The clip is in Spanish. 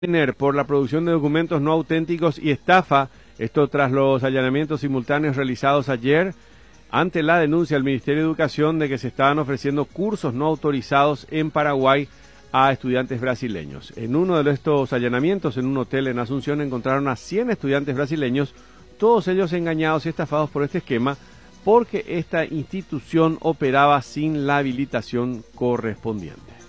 Por la producción de documentos no auténticos y estafa, esto tras los allanamientos simultáneos realizados ayer ante la denuncia del Ministerio de Educación de que se estaban ofreciendo cursos no autorizados en Paraguay a estudiantes brasileños. En uno de estos allanamientos, en un hotel en Asunción, encontraron a 100 estudiantes brasileños, todos ellos engañados y estafados por este esquema, porque esta institución operaba sin la habilitación correspondiente.